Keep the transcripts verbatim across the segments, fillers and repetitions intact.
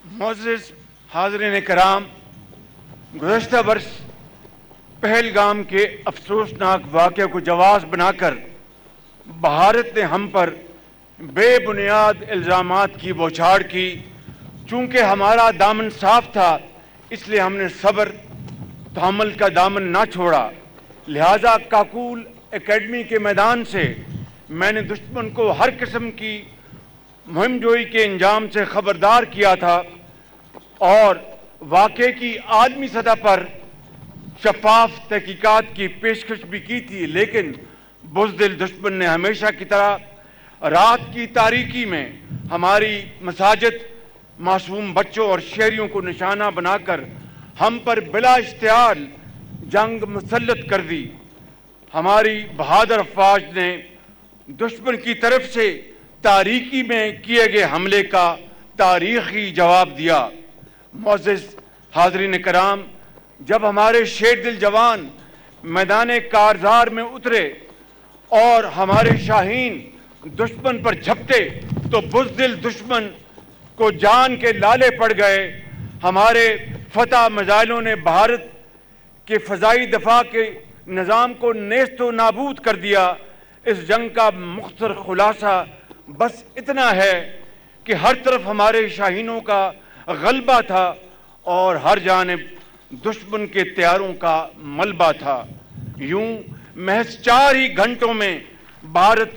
معزز حاضرین کرام، گزشتہ برس پہلگام کے افسوسناک واقعے کو جواز بنا کر بھارت نے ہم پر بے بنیاد الزامات کی بوچھاڑ کی۔ چونکہ ہمارا دامن صاف تھا، اس لیے ہم نے صبر تحمل کا دامن نہ چھوڑا۔ لہٰذا کاکول اکیڈمی کے میدان سے میں نے دشمن کو ہر قسم کی مہم جوئی کے انجام سے خبردار کیا تھا اور واقعے کی عالمی سطح پر شفاف تحقیقات کی پیشکش بھی کی تھی، لیکن بزدل دشمن نے ہمیشہ کی طرح رات کی تاریکی میں ہماری مساجد، معصوم بچوں اور شہریوں کو نشانہ بنا کر ہم پر بلا اشتعال جنگ مسلط کر دی۔ ہماری بہادر افواج نے دشمن کی طرف سے تاریکی میں کیے گئے حملے کا تاریخی جواب دیا۔ معزز حاضرین کرام، جب ہمارے شیر دل جوان میدان کارزار میں اترے اور ہمارے شاہین دشمن پر جھپٹے تو بزدل دشمن کو جان کے لالے پڑ گئے۔ ہمارے فتح میزائلوں نے بھارت کے فضائی دفاع کے نظام کو نیست و نابود کر دیا۔ اس جنگ کا مختصر خلاصہ بس اتنا ہے کہ ہر طرف ہمارے شاہینوں کا غلبہ تھا اور ہر جانب دشمن کے طیاروں کا ملبہ تھا۔ یوں محض چار ہی گھنٹوں میں بھارت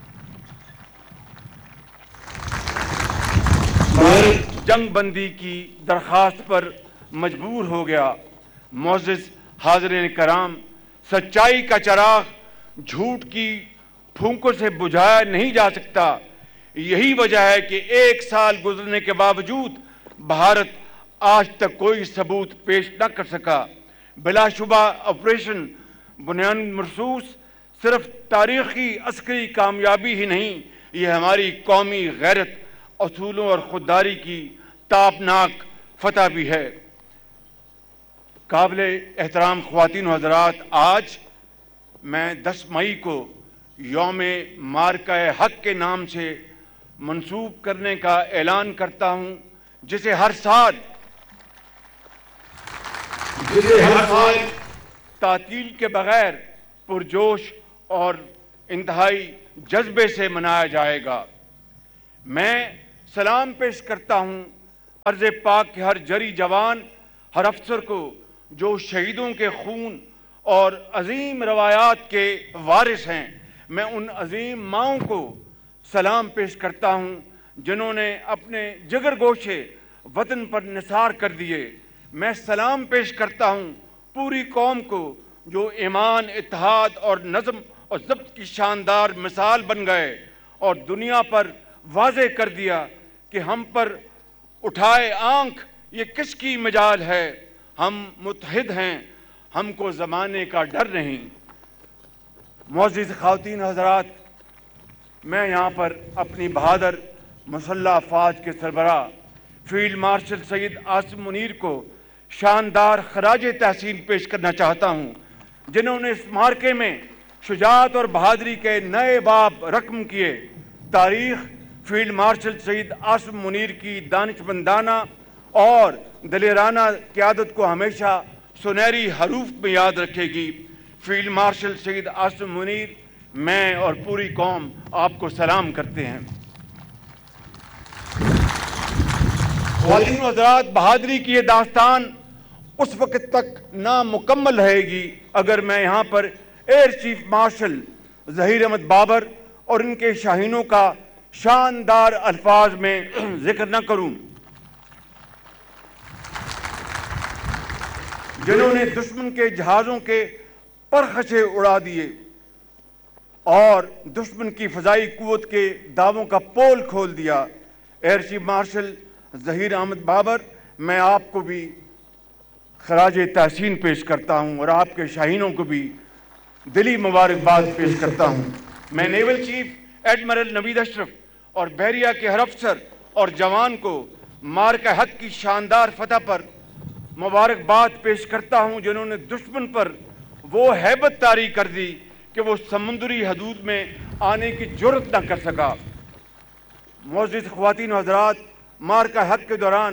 جنگ بندی کی درخواست پر مجبور ہو گیا۔ معزز حاضرین کرام، سچائی کا چراغ جھوٹ کی پھونکوں سے بجھایا نہیں جا سکتا۔ یہی وجہ ہے کہ ایک سال گزرنے کے باوجود بھارت آج تک کوئی ثبوت پیش نہ کر سکا۔ بلا شبہ آپریشن بنیان مرصوص صرف تاریخی عسکری کامیابی ہی نہیں، یہ ہماری قومی غیرت، اصولوں اور خودداری کی تابناک فتح بھی ہے۔ قابل احترام خواتین و حضرات، آج میں دس مئی کو یوم مارکہ حق کے نام سے منسوب کرنے کا اعلان کرتا ہوں، جسے ہر سال جسے ہر سال تعطیل کے بغیر پرجوش اور انتہائی جذبے سے منایا جائے گا۔ میں سلام پیش کرتا ہوں عرض پاک کے ہر جری جوان، ہر افسر کو جو شہیدوں کے خون اور عظیم روایات کے وارث ہیں۔ میں ان عظیم ماؤں کو سلام پیش کرتا ہوں جنہوں نے اپنے جگر گوشے وطن پر نثار کر دیے۔ میں سلام پیش کرتا ہوں پوری قوم کو جو ایمان، اتحاد اور نظم اور ضبط کی شاندار مثال بن گئے اور دنیا پر واضح کر دیا کہ ہم پر اٹھائے آنکھ یہ کس کی مجال ہے۔ ہم متحد ہیں، ہم کو زمانے کا ڈر نہیں۔ معزز خواتین حضرات، میں یہاں پر اپنی بہادر مسلح افواج کے سربراہ فیلڈ مارشل سید عاصم منیر کو شاندار خراج تحسین پیش کرنا چاہتا ہوں، جنہوں نے اس معرکے میں شجاعت اور بہادری کے نئے باب رقم کیے۔ تاریخ فیلڈ مارشل سید عاصم منیر کی دانشمندانہ اور دلیرانہ قیادت کو ہمیشہ سنہری حروف میں یاد رکھے گی۔ فیلڈ مارشل سید عاصم منیر، میں اور پوری قوم آپ کو سلام کرتے ہیں۔ خواتین و حضرات، بہادری کی یہ داستان اس وقت تک نامکمل رہے گی اگر میں یہاں per air chief marshal Zaheer Ahmad Babar اور ان کے شاہینوں کا شاندار الفاظ میں ذکر نہ کروں، جنہوں نے دشمن کے جہازوں کے پرخچے اڑا دیے اور دشمن کی فضائی قوت کے دعووں کا پول کھول دیا۔ Air chief marshal Zaheer Ahmad Babar, میں آپ کو بھی خراج تحسین پیش کرتا ہوں اور آپ کے شاہینوں کو بھی دلی مبارکباد پیش کرتا ہوں۔ میں نیول چیف ایڈمرل نوید اشرف اور بحریہ کے ہر افسر اور جوان کو مارکہ حق کی شاندار فتح پر مبارکباد پیش کرتا ہوں، جنہوں نے دشمن پر وہ ہیبت طاری کر دی کہ وہ سمندری حدود میں آنے کی جرت نہ کر سکا۔ معزز خواتین و حضرات، مارکہ حق کے دوران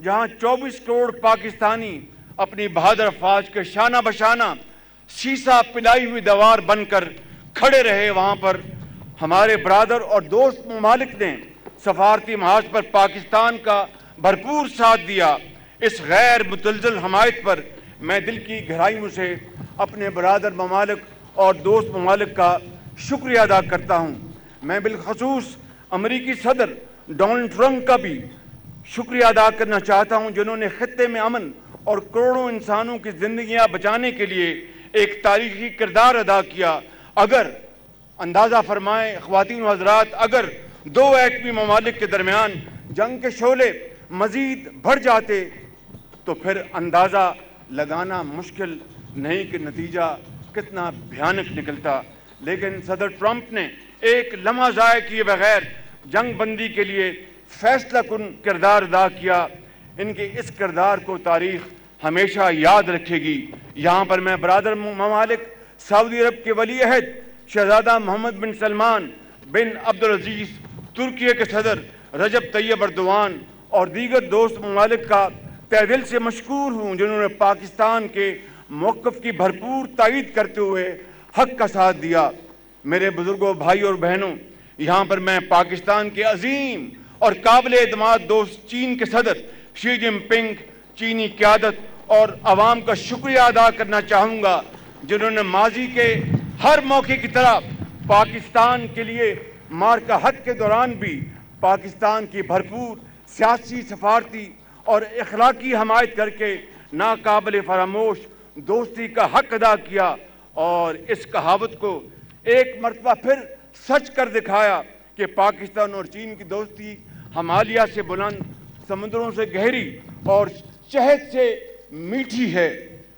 جہاں چوبیس کروڑ پاکستانی اپنی بہادر افواج کے شانہ بشانہ سیسا پلائی ہوئی دیوار بن کر کھڑے رہے، وہاں پر ہمارے برادر اور دوست ممالک نے سفارتی محاذ پر پاکستان کا بھرپور ساتھ دیا۔ اس غیر متزلزل حمایت پر میں دل کی گہرائیوں سے اپنے برادر ممالک اور دوست ممالک کا شکریہ ادا کرتا ہوں۔ میں بالخصوص امریکی صدر ڈونلڈ ٹرمپ کا بھی شکریہ ادا کرنا چاہتا ہوں، جنہوں نے خطے میں امن اور کروڑوں انسانوں کی زندگیاں بچانے کے لیے ایک تاریخی کردار ادا کیا۔ اگر اندازہ فرمائیں خواتین و حضرات، اگر دو ایٹمی ممالک کے درمیان جنگ کے شعلے مزید بڑھ جاتے تو پھر اندازہ لگانا مشکل نہیں کہ نتیجہ کتنا بھیانک نکلتا۔ لیکن صدر ٹرمپ نے ایک لمحہ ضائع کیے بغیر جنگ بندی کے لیے فیصلہ کن کردار ادا کیا۔ ان کے اس کردار کو تاریخ ہمیشہ یاد رکھے گی۔ یہاں پر میں برادر ممالک سعودی عرب کے ولی عہد شہزادہ محمد بن سلمان بن عبدالعزیز، ترکیہ کے صدر رجب طیب ایردوان اور دیگر دوست ممالک کا تہ دل سے مشکور ہوں، جنہوں نے پاکستان کے موقف کی بھرپور تائید کرتے ہوئے حق کا ساتھ دیا۔ میرے بزرگوں، بھائی اور بہنوں، یہاں پر میں پاکستان کے عظیم اور قابل اعتماد دوست چین کے صدر شی جن پنگ، چینی قیادت اور عوام کا شکریہ ادا کرنا چاہوں گا، جنہوں نے ماضی کے ہر موقع کی طرح پاکستان کے لیے معرکہ حق کے دوران بھی پاکستان کی بھرپور سیاسی، سفارتی اور اخلاقی حمایت کر کے ناقابل فراموش دوستی کا حق ادا کیا، اور اس کہاوت کو ایک مرتبہ پھر سچ کر دکھایا کہ پاکستان اور چین کی دوستی ہمالیہ سے بلند، سمندروں سے گہری اور شہد سے میٹھی ہے۔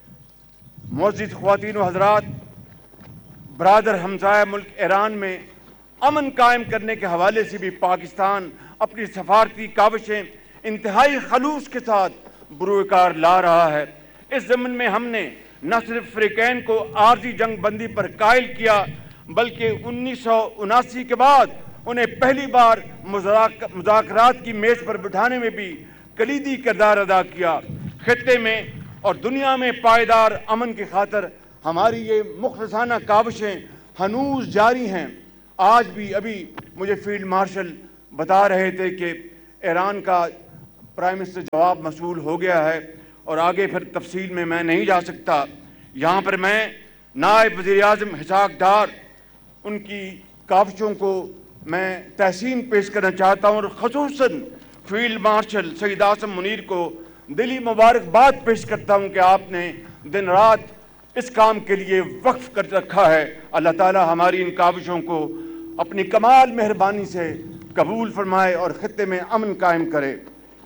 معزز خواتین و حضرات، برادر ہمسایہ ملک ایران میں امن قائم کرنے کے حوالے سے بھی پاکستان اپنی سفارتی کاوشیں انتہائی خلوص کے ساتھ بروئے کار لا رہا ہے۔ اس ضمن میں ہم نے نہ صرف فریقین کو عارضی جنگ بندی پر قائل کیا، بلکہ انیس سو اناسی کے بعد انہیں پہلی بار مذاکرات کی میز پر بٹھانے میں بھی کلیدی کردار ادا کیا۔ خطے میں اور دنیا میں پائیدار امن کی خاطر ہماری یہ مخلصانہ کاوشیں ہنوز جاری ہیں۔ آج بھی ابھی مجھے فیلڈ مارشل بتا رہے تھے کہ ایران کا پرائم منسٹر جواب موصول ہو گیا ہے، اور آگے پھر تفصیل میں میں نہیں جا سکتا۔ یہاں پر میں نائب وزیر اعظم اسحاق ڈار، ان کی کاوشوں کو میں تحسین پیش کرنا چاہتا ہوں، اور خصوصاً فیلڈ مارشل سید عاصم منیر کو دلی مبارکباد پیش کرتا ہوں کہ آپ نے دن رات اس کام کے لیے وقف کر رکھا ہے۔ اللہ تعالی ہماری ان کاوشوں کو اپنی کمال مہربانی سے قبول فرمائے اور خطے میں امن قائم کرے۔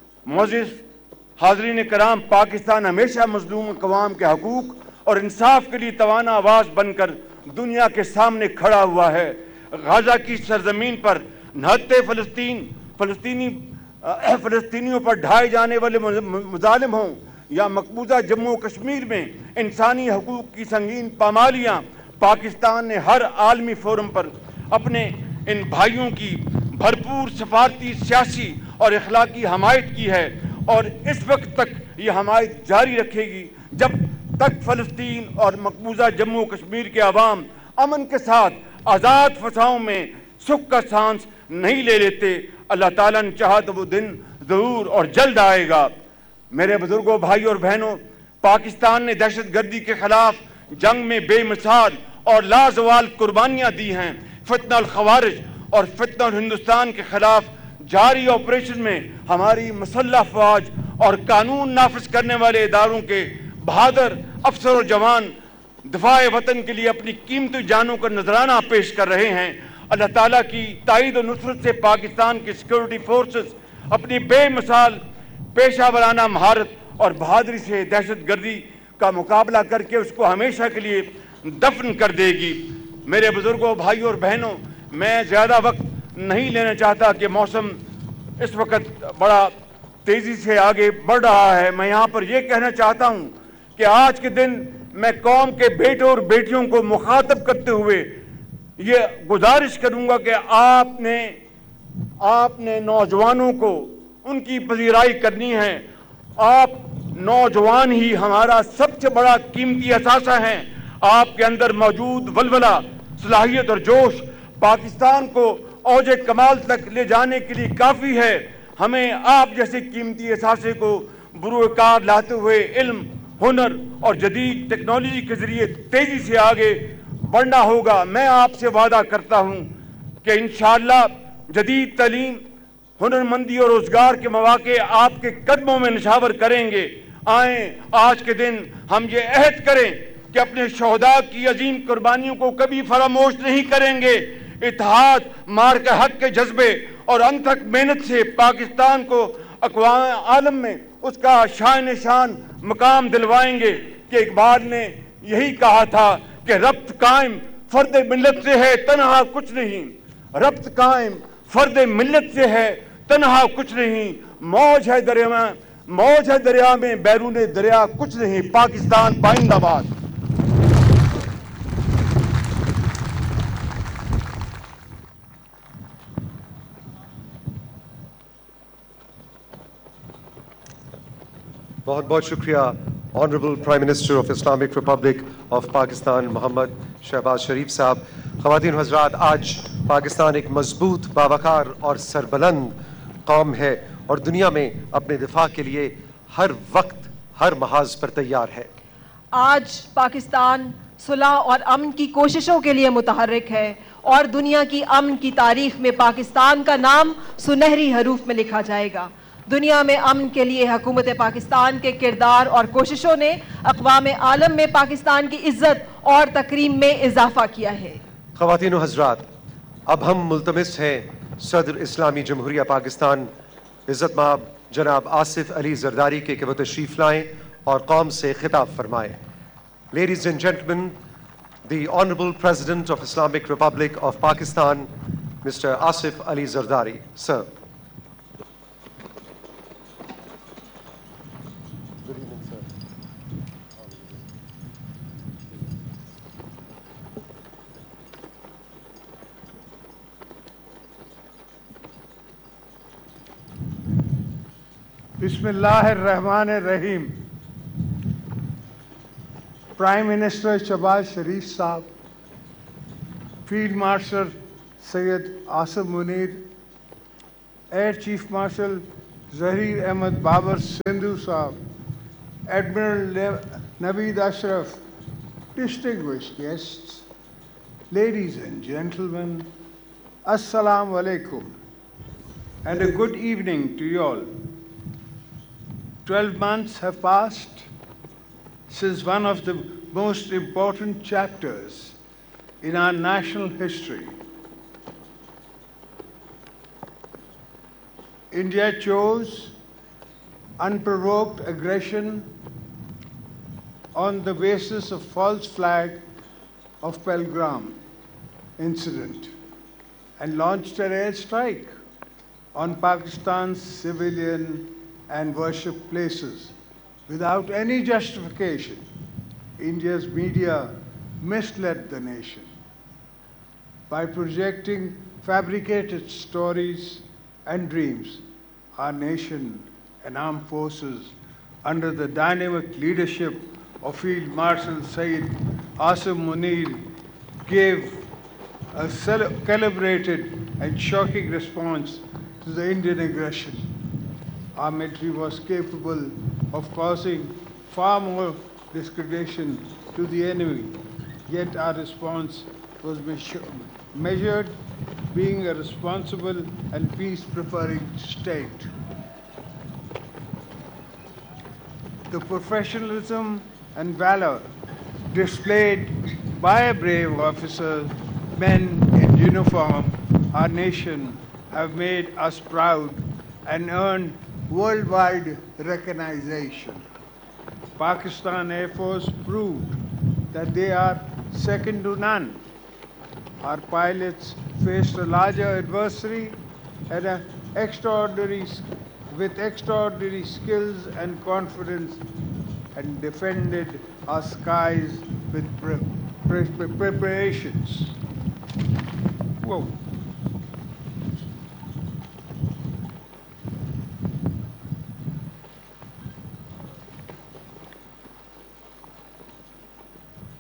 معزز حاضرین کرام، پاکستان ہمیشہ مظلوم اقوام کے حقوق اور انصاف کے لیے توانا آواز بن کر دنیا کے سامنے کھڑا ہوا ہے۔ غزہ کی سرزمین پر نہتے فلسطین فلسطینی فلسطینیوں پر ڈھائے جانے والے مظالم ہوں یا مقبوضہ جموں و کشمیر میں انسانی حقوق کی سنگین پامالیاں، پاکستان نے ہر عالمی فورم پر اپنے ان بھائیوں کی بھرپور سفارتی، سیاسی اور اخلاقی حمایت کی ہے، اور اس وقت تک یہ حمایت جاری رکھے گی جب تک فلسطین اور مقبوضہ جموں و کشمیر کے عوام امن کے ساتھ آزاد فضاؤں میں سکھ کا سانس نہیں لے لیتے۔ اللہ تعالیٰ نے چاہا تو وہ دن ضرور اور جلد آئے گا۔ میرے بزرگوں، بھائی اور بہنوں، پاکستان نے دہشت گردی کے خلاف جنگ میں بے مثال اور لازوال قربانیاں دی ہیں۔ فتنہ الخوارج اور فتنہ ہندوستان کے خلاف جاری آپریشن میں ہماری مسلح افواج اور قانون نافذ کرنے والے اداروں کے بہادر افسر و جوان دفاع وطن کے لیے اپنی قیمتی جانوں کا نذرانہ پیش کر رہے ہیں۔ اللہ تعالیٰ کی تائید و نصرت سے پاکستان کی سیکورٹی فورسز اپنی بے مثال پیشہ ورانہ مہارت اور بہادری سے دہشت گردی کا مقابلہ کر کے اس کو ہمیشہ کے لیے دفن کر دے گی۔ میرے بزرگوں، بھائیوں اور بہنوں، میں زیادہ وقت نہیں لینا چاہتا کہ موسم اس وقت بڑا تیزی سے آگے بڑھ رہا ہے۔ میں یہاں پر یہ کہنا چاہتا ہوں کہ آج کے دن میں قوم کے بیٹوں اور بیٹیوں کو مخاطب کرتے ہوئے یہ گزارش کروں گا کہ آپ نے آپ نے نوجوانوں کو ان کی پذیرائی کرنی ہے، آپ نوجوان ہی ہمارا سب سے بڑا قیمتی اثاثہ ہیں. آپ کے اندر موجود ولولہ، صلاحیت اور جوش پاکستان کو اوج کمال تک لے جانے کے لیے کافی ہے. ہمیں آپ جیسے قیمتی اثاثے کو بروئے کار لاتے ہوئے علم، ہنر اور جدید ٹیکنالوجی کے ذریعے تیزی سے آگے بڑھنا ہوگا. میں آپ سے وعدہ کرتا ہوں کہ انشاءاللہ جدید تعلیم، ہنرمندی اور روزگار کے مواقع آپ کے قدموں میں نشاور کریں گے. آئیں آج کے دن ہم یہ عہد کریں کہ اپنے شہداء کی عظیم قربانیوں کو کبھی فراموش نہیں کریں گے. اتحاد، مارکہ حق کے جذبے اور انتھک محنت سے پاکستان کو اقوام عالم میں اس کا شان شان مقام دلوائیں گے کہ اقبال نے یہی کہا تھا کہ ربط قائم فرد ملت سے ہے تنہا کچھ نہیں. ربط قائم فرد ملت سے ہے تنہا کچھ نہیں. موج ہے دریا میں موج ہے دریا میں بیرون دریا کچھ نہیں. پاکستان پائندہ باد. بہت بہت شکریہ honourable prime minister of Islamic republic of Pakistan محمد شہباز شریف صاحب. خواتین و حضرات، آج پاکستان ایک مضبوط، باوقار اور سربلند قوم ہے اور دنیا میں اپنے دفاع کے لیے ہر وقت ہر محاذ پر تیار ہے. آج پاکستان صلح اور امن کی کوششوں کے لیے متحرک ہے اور دنیا کی امن کی تاریخ میں پاکستان کا نام سنہری حروف میں لکھا جائے گا. دنیا میں امن کے لیے حکومت پاکستان کے کردار اور کوششوں نے اقوام عالم میں پاکستان کی عزت اور تکریم میں اضافہ کیا ہے. خواتین و حضرات، اب ہم ملتمس ہیں صدر اسلامی جمہوریہ پاکستان عزت مآب جناب آصف علی زرداری کے کہ وہ تشریف لائیں اور قوم سے خطاب فرمائیں. Ladies and gentlemen, the Honorable President of Islamic Republic of Pakistan, Mister Asif Ali Zardari. Sir. Bismillah ar-Rahman ar-Rahim. Prime Minister Shehbaz Sharif Saab, Field Marshal Syed Asim Munir, Air Chief Marshal Zahir Ahmed Babar Sindhu Saab, Admiral Naveed Ashraf, distinguished guests, ladies and gentlemen, Assalamu alaikum, and a good evening to you all. Twelve months have passed since one of the most important chapters in our national history. India chose unprovoked aggression on the basis of false flag of Pahalgam incident and launched an airstrike on Pakistan's civilian and worship places without any justification. India's media misled the nation by projecting fabricated stories and dreams. Our nation and armed forces, under the dynamic leadership of Field Marshal Syed Asim Munir, gave a calibrated and shocking response to the Indian aggression. Our military was capable of causing far more discredation to the enemy, yet our response was measured, being a responsible and peace-preferring state. The professionalism and valor displayed by brave officers, men in uniform, our nation have made us proud and earned worldwide recognition. Pakistan Air Force proved that they are second to none. Our pilots faced a larger adversary and a extraordinary, with extraordinary skills and confidence, and defended our skies with pre pre preparations. Whoa.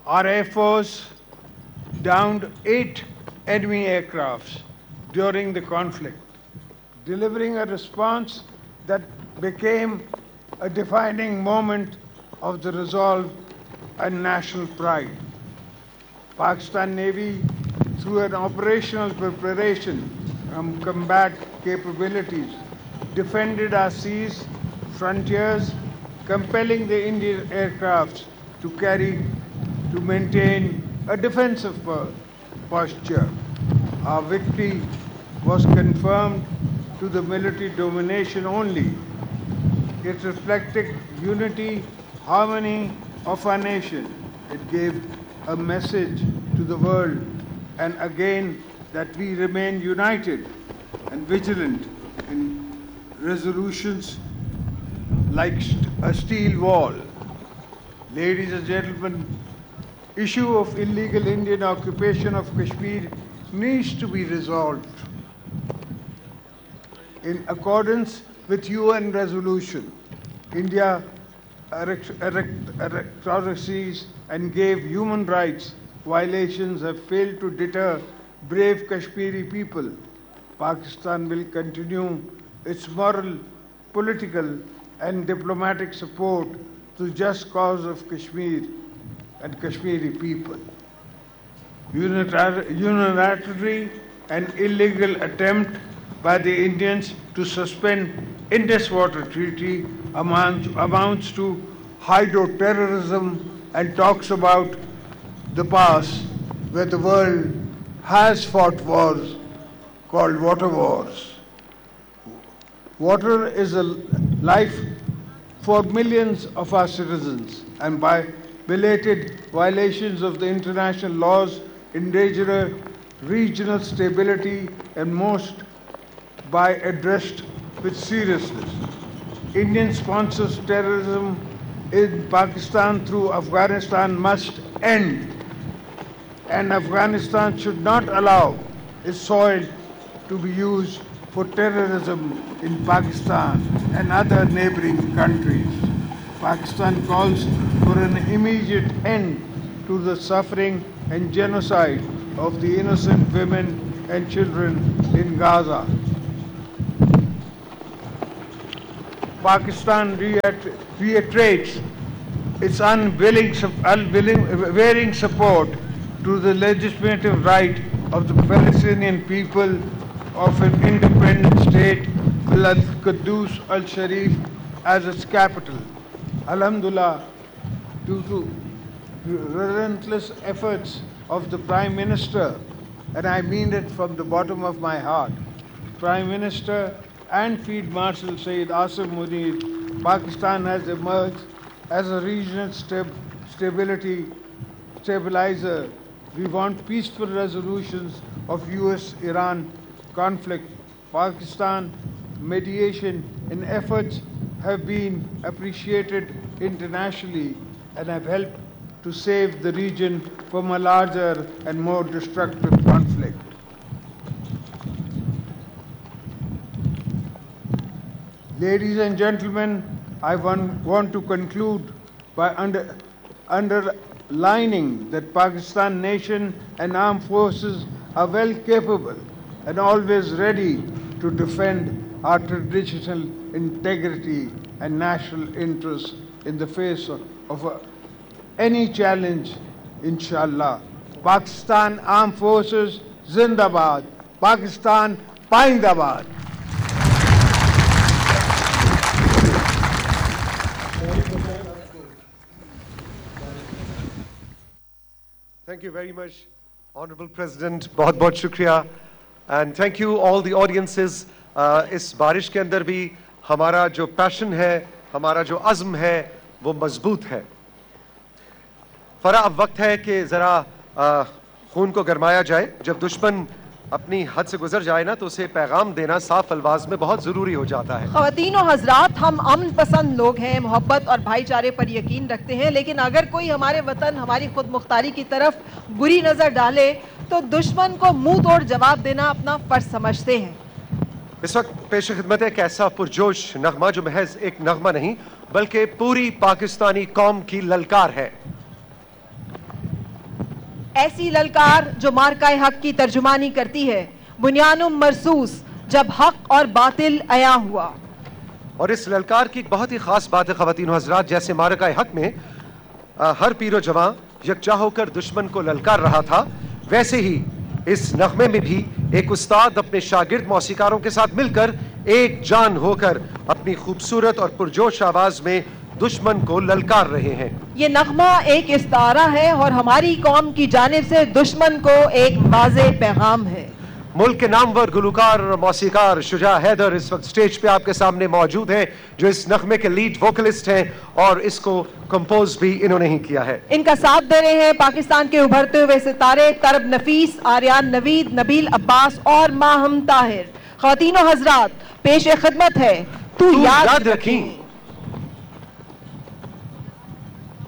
Our Air Force downed eight enemy aircrafts during the conflict, delivering a response that became a defining moment of the resolve and national pride. Pakistan Navy, through an operational preparation and combat capabilities, defended our seas, frontiers, compelling the Indian aircrafts to carry, to maintain a defensive posture. Our victory was confirmed to the military domination only. It reflected unity, harmony of our nation. It gave a message to the world, and again that we remain united and vigilant in resolutions like a steel wall. Ladies and gentlemen, issue of illegal Indian occupation of Kashmir needs to be resolved in accordance with U N resolution. India aristocracies and gave human rights violations have failed to deter brave Kashmiri people. Pakistan will continue its moral, political and diplomatic support to the just cause of Kashmir and Kashmiri people. Unilateral and illegal attempt by the Indians to suspend Indus Water Treaty amounts, amounts to hydro-terrorism and talks about the past where the world has fought wars called water wars. Water is a life for millions of our citizens, and by belated violations of the international laws endanger regional stability and most by addressed with seriousness. Indian sponsors terrorism in Pakistan through Afghanistan must end, and Afghanistan should not allow its soil to be used for terrorism in Pakistan and other neighboring countries. Pakistan calls for an immediate end to the suffering and genocide of the innocent women and children in Gaza. Pakistan reiterates its unwilling, unwilling support to the legislative right of the Palestinian people of an independent state, Al-Quddus al-Sharif, as its capital. Alhamdulillah, due to relentless efforts of the Prime Minister, and I mean it from the bottom of my heart, Prime Minister and Field Marshal Sayyid Asim Munir, Pakistan has emerged as a regional stab stability stabilizer. We want peaceful resolutions of U S Iran conflict. Pakistan mediation and efforts have been appreciated internationally and have helped to save the region from a larger and more destructive conflict. Ladies and gentlemen, I want, want to conclude by under, underlining that Pakistan nation and armed forces are well capable and always ready to defend our traditional integrity and national interests in the face of, of a, any challenge, inshallah. Pakistan Armed Forces, Zindabad. Pakistan, Paindabad. Thank you very much, Honorable President. बहुत बहुत शुक्रिया. And thank you all the audiences. Uh, इस बारिश के अंदर भी हमारा जो पैशन है, हमारा जो अज़्म है, वो मजबूत है. फरा अब वक्त है कि ज़रा खून को गरमाया जाए. जब दुश्मन अपनी हद से गुजर जाए ना, तो उसे पैगाम देना साफ अल्फाज में बहुत ज़रूरी हो जाता है. ख़वातीन और हज़रात, हम अमन पसंद लोग हैं, मोहब्बत और भाईचारे पर यकीन रखते हैं, लेकिन अगर कोई हमारे वतन, हमारी खुद मुख्तारी की तरफ बुरी नज़र डाले तो दुश्मन को मुंह तोड़ जवाब देना अपना फ़र्ज समझते हैं. इस वक्त पेश खिदमत एक ऐसा पुरजोश नगमा जो महज एक नगमा नहीं बल्कि पूरी पाकिस्तानी कौम की ललकार है. ایسی للکار جو مارکہ حق کی ترجمانی کرتی ہے، بنیانم مرصوص جب حق اور باطل عیاں ہوا. اور اس للکار کی ایک بہت ہی خاص بات ہے خواتین و حضرات، جیسے مارکہ حق میں ہر پیر و جواں یکجا ہو کر دشمن کو للکار رہا تھا، ویسے ہی اس نغمے میں بھی ایک استاد اپنے شاگرد موسیقاروں کے ساتھ مل کر ایک جان ہو کر اپنی خوبصورت اور پرجوش آواز میں دشمن کو للکار رہے ہیں. یہ نغمہ ایک استعارہ ہے اور ہماری قوم کی جانب سے دشمن کو ایک واضح پیغام ہے. ملک کے نامور گلوکار اور موسیقار شجاع حیدر اس وقت سٹیج پہ آپ کے سامنے موجود ہیں، جو اس نغمے کے لیڈ ووکلسٹ ہیں اور اس کو کمپوز بھی انہوں نے ہی کیا ہے. ان کا ساتھ دے رہے ہیں پاکستان کے ابھرتے ہوئے ستارے طرب نفیس، آریان نوید، نبیل عباس اور ماہم طاہر. خواتین و حضرات، پیش خدمت ہے تو یاد رکھیں.